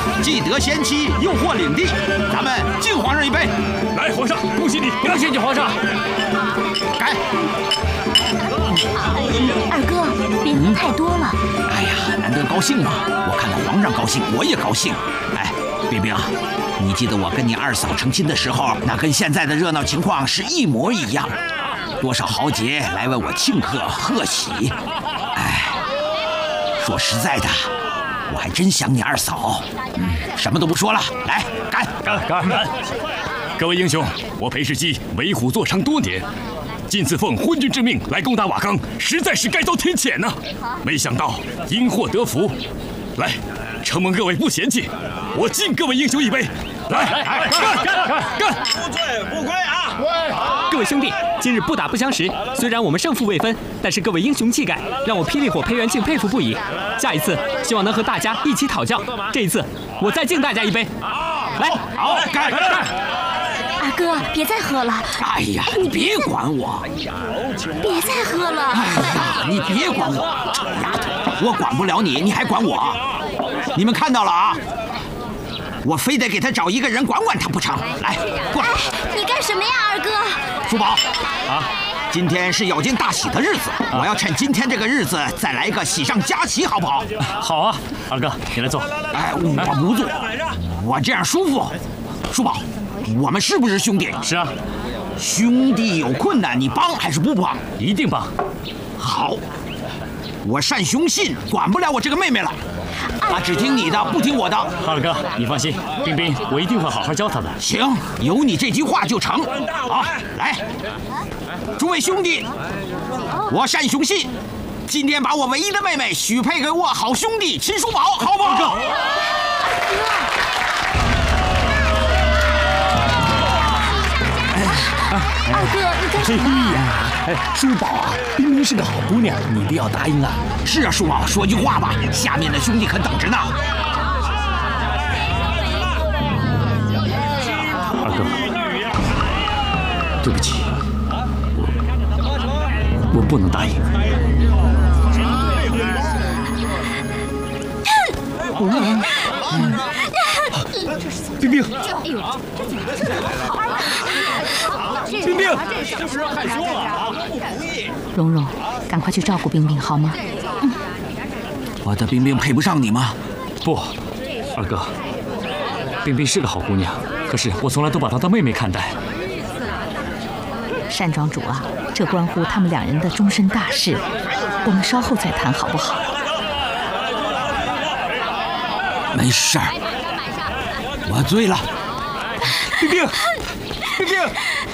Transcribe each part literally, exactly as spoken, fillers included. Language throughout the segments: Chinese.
既得先妻，又获领地，咱们敬皇上一杯。 来，皇上，恭喜你，恭喜你，皇上。 干！ 二哥，别喝太多了。 哎呀，难得高兴嘛！我看到皇上高兴，我也高兴。哎，冰冰，你记得我跟你二嫂成亲的时候，那跟现在的热闹情况是一模一样。多少豪杰来为我庆贺贺喜。哎，说实在的，我还真想你二嫂。嗯，什么都不说了，来干干干干！各位英雄，我裴世基为虎作伥多年，今次奉昏君之命来攻打瓦岗，实在是该遭天谴呐！没想到因祸得福，来，承蒙各位不嫌弃，我敬各位英雄一杯。来，来干干干干！ 不醉不归啊！ 各位兄弟，今日不打不相识，虽然我们胜负未分，但是各位英雄气概让我霹雳火裴元庆佩服不已。下一次希望能和大家一起讨教，这一次我再敬大家一杯。来， 好，干干干！ 二哥，别再喝了。 哎呀，你别管我！ 别再喝了。 哎呀，你别管我！臭丫头，我管不了你，你还管我？你们看到了啊！我非得给他找一个人管管他不成？来，过来！ 你干什么呀，二哥？ 叔宝，啊，今天是有件大喜的日子，我要趁今天这个日子再来一个喜上加喜，好不好？ 好啊，二哥，你来坐。 哎，我不坐，我这样舒服。叔宝，我们是不是兄弟？ 是啊。 兄弟有困难，你帮还是不帮？ 一定帮。 好，我单雄信管不了我这个妹妹了。他只听你的，不听我的。 二哥，你放心，冰冰，我一定会好好教她的。 行，有你这句话就成。好，来，诸位兄弟，我单雄信今天把我唯一的妹妹许配给我好兄弟秦叔宝，好不好？ 二哥，你干什么呀？哎，叔宝啊，冰冰是个好姑娘，你一定要答应啊！ 是啊，叔宝，说句话吧，下面的兄弟可等着呢。 二哥，对不起，我我不能答应。 冰冰，冰冰， 这是害羞了啊！不服役。 蓉蓉，赶快去照顾冰冰好吗？嗯。 我的冰冰配不上你吗？ 不，二哥，冰冰是个好姑娘，可是我从来都把她当妹妹看待。 单庄主啊，这关乎他们两人的终身大事，我们稍后再谈好不好？ 没事儿，我醉了。 冰冰，冰冰，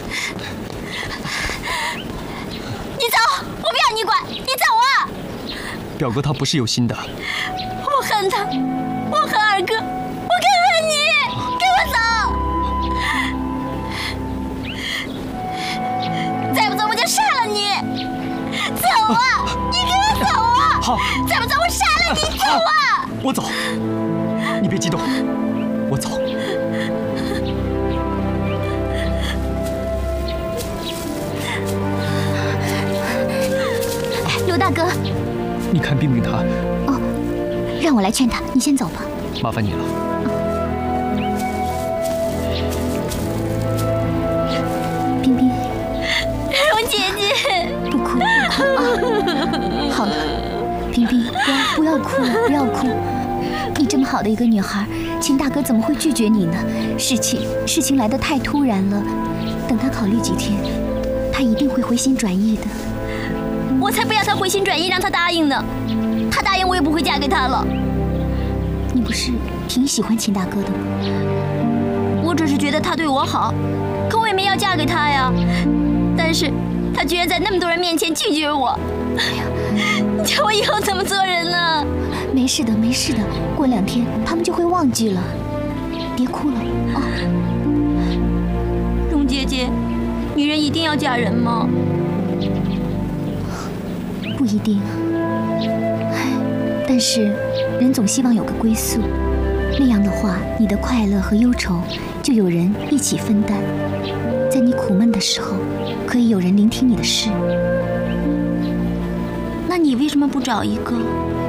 你走，我不要你管，你走啊！ 表哥他不是有心的。 我恨他，我恨二哥，我更恨你，给我走！再不走我就杀了你！走啊！你给我走啊！ 好， 再不走我杀了你！走啊！ 我走，你别激动，我走。 刘大哥， 你看冰冰她…… 哦，让我来劝她，你先走吧。 麻烦你了。 冰冰，蓉姐姐，不哭不哭啊！好了，冰冰，不要不要哭了，不要哭。你这么好的一个女孩，秦大哥怎么会拒绝你呢？事情事情来得太突然了，等他考虑几天，他一定会回心转意的。我才不要他回心转意，让他答应呢。他答应我也不会嫁给他了。你不是挺喜欢秦大哥的吗？我只是觉得他对我好，可我也没要嫁给他呀。但是他居然在那么多人面前拒绝我。哎呀，你叫我以后怎么做人呢？没事的，没事的，过两天他们就会忘记了。别哭了啊！蓉姐姐，女人一定要嫁人吗？不一定，但是人总希望有个归宿，那样的话，你的快乐和忧愁就有人一起分担，在你苦闷的时候，可以有人聆听你的事。那你为什么不找一个